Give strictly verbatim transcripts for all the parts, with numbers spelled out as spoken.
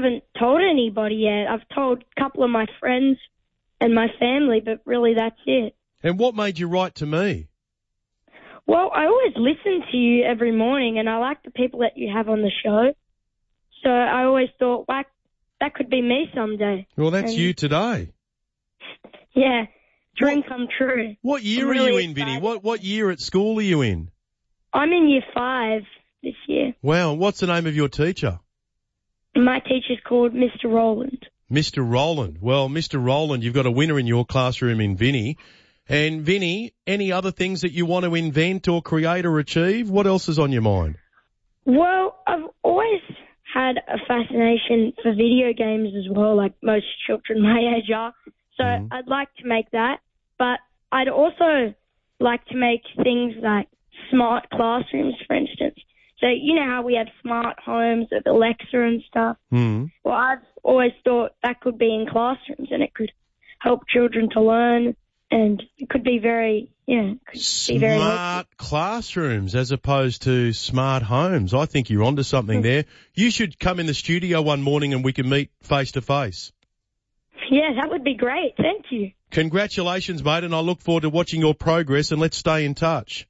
haven't told anybody yet. I've told a couple of my friends and my family, but really that's it. And what made you write to me? Well, I always listen to you every morning, and I like the people that you have on the show. So I always thought, well, that could be me someday. Well, that's and, you today. Yeah, dream what, come true. What year I'm are really you in, Vinny? What what year at school are you in? I'm in year five this year. Wow, what's the name of your teacher? My teacher's called Mister Rowland. Mister Rowland. Well, Mister Rowland, you've got a winner in your classroom in Vinny. And Vinny, any other things that you want to invent or create or achieve? What else is on your mind? Well, I've always had a fascination for video games as well, like most children my age are. So mm. I'd like to make that. But I'd also like to make things like smart classrooms, for instance. So you know how we have smart homes with Alexa and stuff? Mm. Well, I've always thought that could be in classrooms and it could help children to learn. And it could be very, yeah, could smart be very helpful. Classrooms as opposed to smart homes. I think you're onto something mm. there. You should come in the studio one morning and we can meet face to face. Yeah, that would be great. Thank you. Congratulations, mate, and I look forward to watching your progress, and let's stay in touch.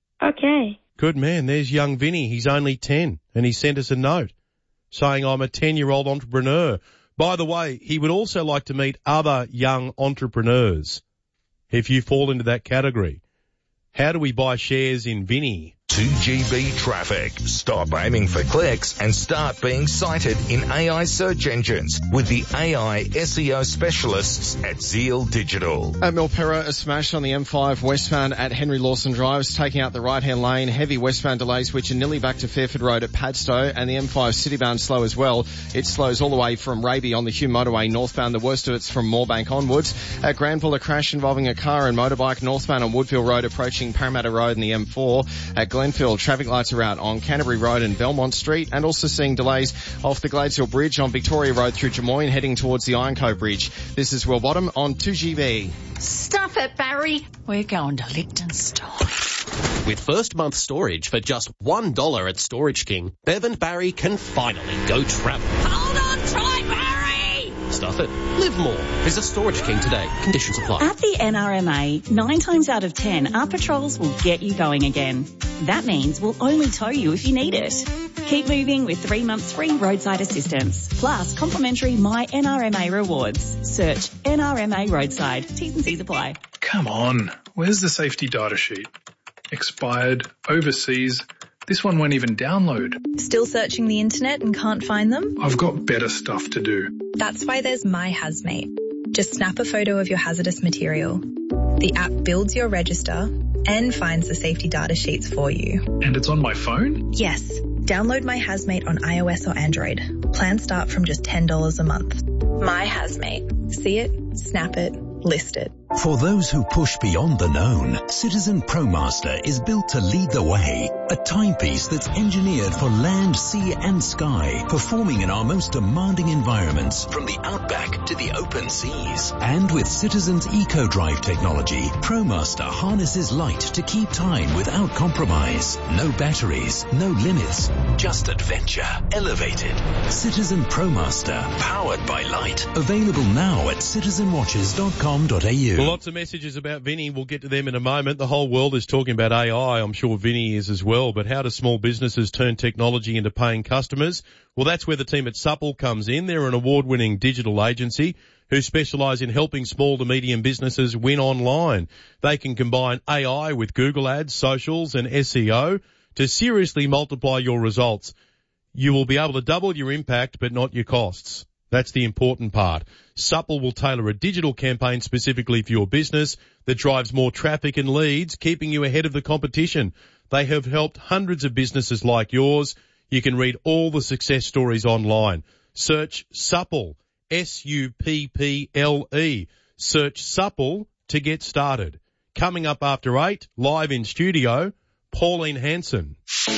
Okay. Good man. There's young Vinny. He's only ten, and he sent us a note saying, I'm a ten-year-old entrepreneur. By the way, he would also like to meet other young entrepreneurs. If you fall into that category, how do we buy shares in Vinny? two G B traffic. Stop aiming for clicks and start being cited in A I search engines with the A I S E O specialists at Zeal Digital. At Milperra, a smash on the M five westbound at Henry Lawson Drive, taking out the right-hand lane. Heavy westbound delays which are nearly back to Fairford Road at Padstow, and the M five citybound slow as well. It slows all the way from Raby on the Hume motorway northbound. The worst of it's from Moorebank onwards. At Granville, a crash involving a car and motorbike northbound on Woodville Road approaching Parramatta Road and the M four. At Glenfield, traffic lights are out on Canterbury Road and Belmont Street, and also seeing delays off the Gladesville Bridge on Victoria Road through Drummoyne heading towards the Iron Cove Bridge. This is Will Bottom on two G B. Stuff it, Barry. We're going to Liechtenstein. With first month storage for just one dollar at Storage King, Bev and Barry can finally go travel. Hold on tight, Barry! Stuff it. Live more. Visit Storage King today. Conditions apply. At the N R M A, nine times out of ten, our patrols will get you going again. That means we'll only tow you if you need it. Keep moving with three months free roadside assistance, plus complimentary My N R M A rewards. Search N R M A Roadside. T's and C's apply. Come on, where's the safety data sheet? Expired, overseas. This one won't even download. Still searching the internet and can't find them? I've got better stuff to do. That's why there's My Hazmate. Just snap a photo of your hazardous material. The app builds your register and finds the safety data sheets for you. And it's on my phone? Yes. Download My Hazmate on iOS or Android. Plans start from just ten dollars a month. My Hazmate. See it, snap it, list it. For those who push beyond the known, Citizen ProMaster is built to lead the way. A timepiece that's engineered for land, sea and sky, performing in our most demanding environments, from the outback to the open seas. And with Citizen's EcoDrive technology, ProMaster harnesses light to keep time without compromise. No batteries, no limits, just adventure elevated. Citizen ProMaster, powered by light. Available now at citizen watches dot com dot a u. Well, lots of messages about Vinny. We'll get to them in a moment. The whole world is talking about A I. I'm sure Vinny is as well. But how do small businesses turn technology into paying customers? Well, that's where the team at Supple comes in. They're an award-winning digital agency who specialise in helping small to medium businesses win online. They can combine A I with Google Ads, socials and S E O to seriously multiply your results. You will be able to double your impact but not your costs. That's the important part. Supple will tailor a digital campaign specifically for your business that drives more traffic and leads, keeping you ahead of the competition. They have helped hundreds of businesses like yours. You can read all the success stories online. Search Supple, S U P P L E. Search Supple to get started. Coming up after eight, live in studio, Pauline Hanson.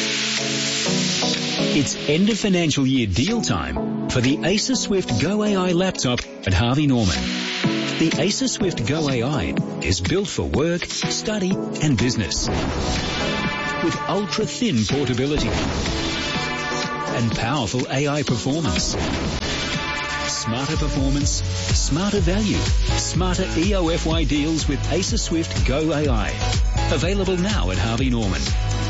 It's end of financial year deal time for the Acer Swift Go A I laptop at Harvey Norman. The Acer Swift Go A I is built for work, study and business. With ultra-thin portability and powerful A I performance. Smarter performance, smarter value, smarter E O F Y deals with Acer Swift Go A I. Available now at Harvey Norman.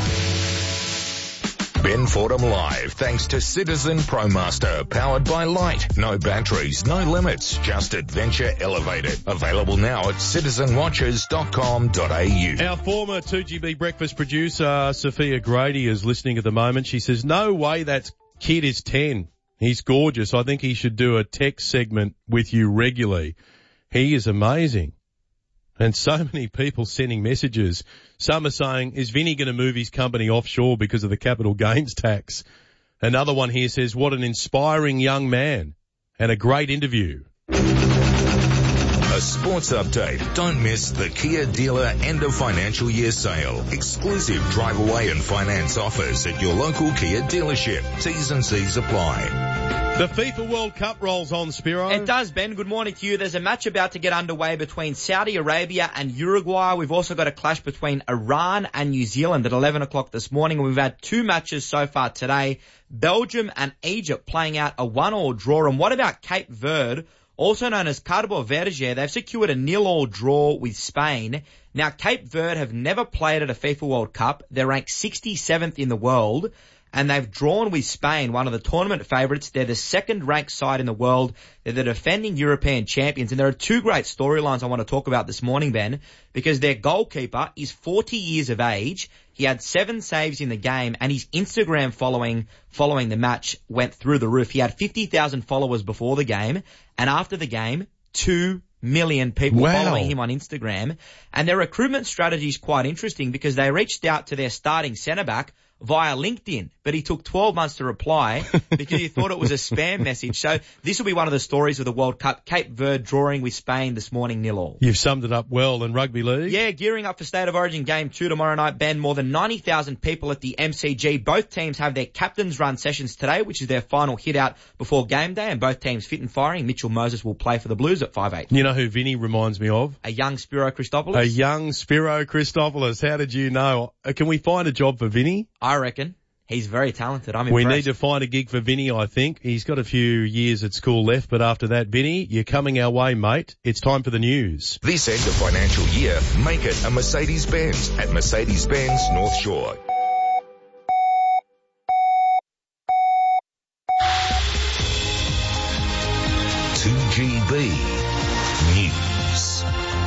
Ben Fordham Live, thanks to Citizen ProMaster, powered by light. No batteries, no limits, just adventure elevated. Available now at citizen watches dot com dot a u. Our former two G B breakfast producer, Sophia Grady, is listening at the moment. She says, no way that kid is ten. He's gorgeous. I think he should do a text segment with you regularly. He is amazing. And so many people sending messages. Some are saying, is Vinny going to move his company offshore because of the capital gains tax? Another one here says, what an inspiring young man and a great interview. A sports update. Don't miss the Kia dealer end of financial year sale. Exclusive drive away and finance offers at your local Kia dealership. T's and C's apply. The FIFA World Cup rolls on, Spiro. It does, Ben. Good morning to you. There's a match about to get underway between Saudi Arabia and Uruguay. We've also got a clash between Iran and New Zealand at eleven o'clock this morning. We've had two matches so far today. Belgium and Egypt playing out a one-all draw. And what about Cape Verde, also known as Cabo Verde? They've secured a nil-all draw with Spain. Now, Cape Verde have never played at a FIFA World Cup. They're ranked sixty-seventh in the world. And they've drawn with Spain, one of the tournament favourites. They're the second-ranked side in the world. They're the defending European champions. And there are two great storylines I want to talk about this morning, Ben, because their goalkeeper is forty years of age. He had seven saves in the game, and his Instagram following following the match went through the roof. He had fifty thousand followers before the game, and after the game, two million people wow. following him on Instagram. And their recruitment strategy is quite interesting because they reached out to their starting centre-back via LinkedIn, but he took twelve months to reply because he thought it was a spam message. So this will be one of the stories of the World Cup. Cape Verde drawing with Spain this morning, nil all. You've summed it up well. And rugby league? Yeah, gearing up for State of Origin Game two tomorrow night, Ben. More than ninety thousand people at the M C G. Both teams have their captain's run sessions today, which is their final hit out before game day, and both teams fit and firing. Mitchell Moses will play for the Blues at five eight. You know who Vinny reminds me of? A young Spiro Christopoulos. A young Spiro Christopoulos. How did you know? Can we find a job for Vinny? I reckon. He's very talented. I'm impressed. We need to find a gig for Vinny, I think. He's got a few years at school left, but after that, Vinny, you're coming our way, mate. It's time for the news. This end of financial year, make it a Mercedes-Benz at Mercedes-Benz North Shore. two G B News.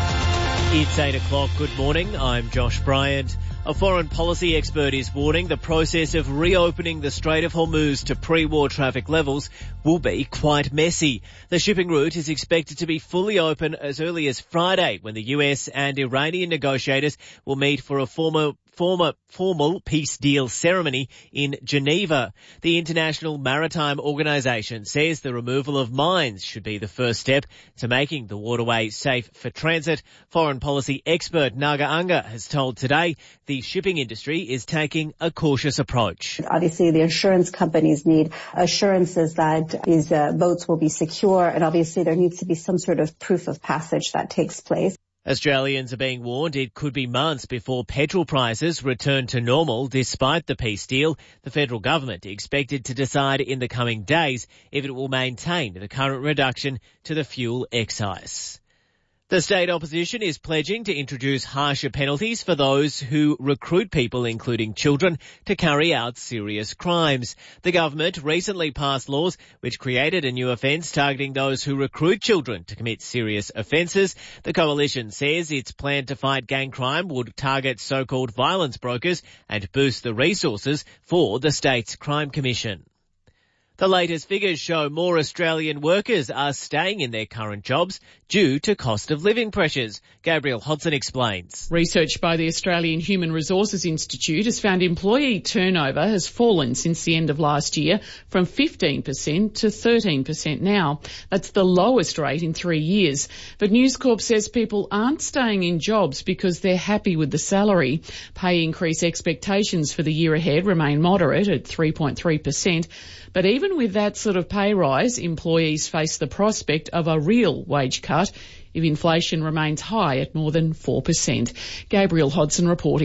It's eight o'clock. Good morning. I'm Josh Bryant. A foreign policy expert is warning the process of reopening the Strait of Hormuz to pre-war traffic levels will be quite messy. The shipping route is expected to be fully open as early as Friday, when the U S and Iranian negotiators will meet for a former Former, formal peace deal ceremony in Geneva. The International Maritime Organization says the removal of mines should be the first step to making the waterway safe for transit. Foreign policy expert Naga Anga has told Today the shipping industry is taking a cautious approach. Obviously, the insurance companies need assurances that these uh, boats will be secure, and obviously there needs to be some sort of proof of passage that takes place. Australians are being warned it could be months before petrol prices return to normal despite the peace deal. The federal government expected to decide in the coming days if it will maintain the current reduction to the fuel excise. The state opposition is pledging to introduce harsher penalties for those who recruit people, including children, to carry out serious crimes. The government recently passed laws which created a new offence targeting those who recruit children to commit serious offences. The coalition says its plan to fight gang crime would target so-called violence brokers and boost the resources for the state's crime commission. The latest figures show more Australian workers are staying in their current jobs due to cost of living pressures. Gabrielle Hodson explains. Research by the Australian Human Resources Institute has found employee turnover has fallen since the end of last year from fifteen percent to thirteen percent now. That's the lowest rate in three years. But News Corp says people aren't staying in jobs because they're happy with the salary. Pay increase expectations for the year ahead remain moderate at three point three percent. But even with that sort of pay rise, employees face the prospect of a real wage cut if inflation remains high at more than four percent. Gabrielle Hodson reporting.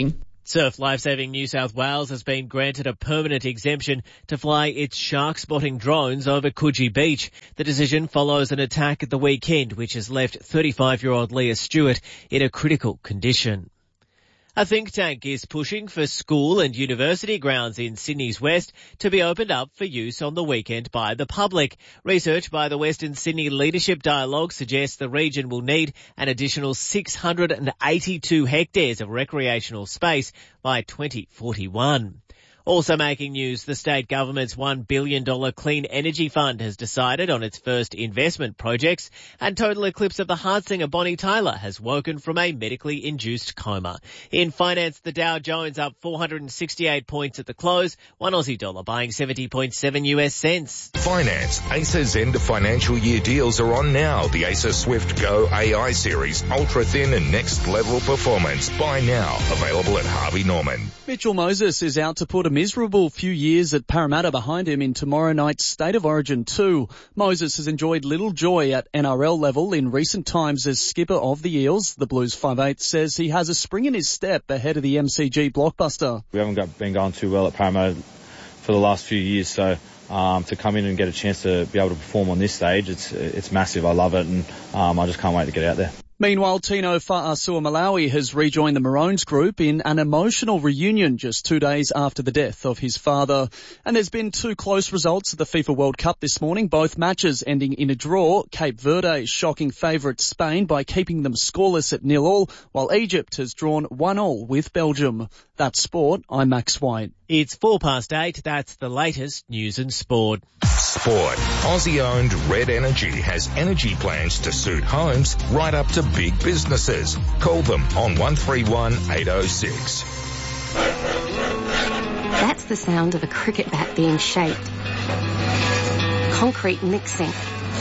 Surf Lifesaving New South Wales has been granted a permanent exemption to fly its shark spotting drones over Coogee Beach. The decision follows an attack at the weekend which has left thirty-five-year-old Leah Stewart in a critical condition. A think tank is pushing for school and university grounds in Sydney's West to be opened up for use on the weekend by the public. Research by the Western Sydney Leadership Dialogue suggests the region will need an additional six hundred eighty-two hectares of recreational space by twenty forty-one. Also making news, the state government's one billion dollars Clean Energy Fund has decided on its first investment projects, and total eclipse of the heart singer Bonnie Tyler has woken from a medically induced coma. In finance, the Dow Jones up four hundred sixty-eight points at the close, one Aussie dollar buying seventy point seven U S cents. Finance. Acer's end of financial year deals are on now. The Acer Swift Go A I series, ultra thin and next level performance. Buy now. Available at Harvey Norman. Mitchell Moses is out to put a miserable few years at Parramatta behind him in tomorrow night's State of Origin two. Moses has enjoyed little joy at N R L level in recent times as skipper of the Eels. The Blues five eight says he has a spring in his step ahead of the M C G blockbuster. We haven't got, been going too well at Parramatta for the last few years, so um, to come in and get a chance to be able to perform on this stage, it's it's massive. I love it, and um, I just can't wait to get out there. Meanwhile, Tino Fa'asua-Malawi has rejoined the Maroons group in an emotional reunion just two days after the death of his father. And there's been two close results at the FIFA World Cup this morning, both matches ending in a draw. Cape Verde shocking favourite Spain by keeping them scoreless at nil all, while Egypt has drawn one all with Belgium. That's sport. I'm Max White. It's four past eight. That's the latest news and sport. Sport. Aussie-owned Red Energy has energy plans to suit homes right up to big businesses. Call them on one three one, eight oh six. That's the sound of a cricket bat being shaped. Concrete mixing.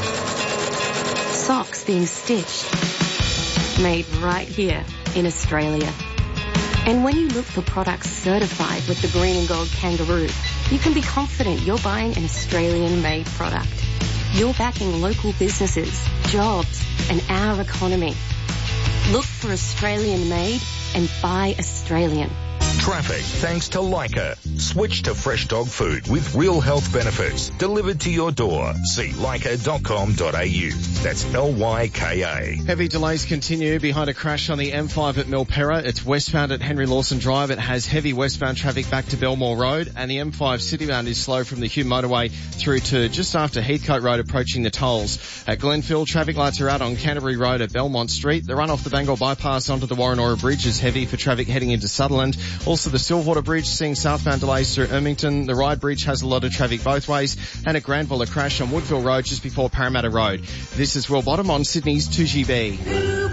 Socks being stitched. Made right here in Australia. And when you look for products certified with the green and gold kangaroo, you can be confident you're buying an Australian-made product. You're backing local businesses, jobs, and our economy. Look for Australian-made and buy Australian. Traffic thanks to Leica. Switch to fresh dog food with real health benefits delivered to your door. See leica dot com dot a u. That's L Y K A. Heavy delays continue behind a crash on the M five at Milperra. It's westbound at Henry Lawson Drive. It has heavy westbound traffic back to Belmore Road, and the M five citybound is slow from the Hume motorway through to just after Heathcote Road approaching the tolls. At Glenfield, traffic lights are out on Canterbury Road at Belmont Street. The run off the Bangor bypass onto the Warrenora Bridge is heavy for traffic heading into Sutherland. Also, the Silverwater Bridge seeing southbound delays through Ermington. The Ryde Bridge has a lot of traffic both ways. And at Granville, a crash on Woodville Road just before Parramatta Road. This is Will Bottom on Sydney's two G B.